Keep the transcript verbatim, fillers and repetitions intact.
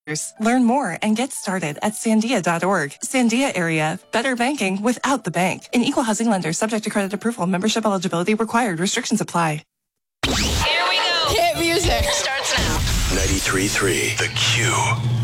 Learn more and get started at sandia dot org. Sandia area, better banking without the bank. An equal housing lender subject to credit approval. Membership eligibility required. Restrictions apply. Here we go. Hit music. Starts now. ninety-three point three The Q.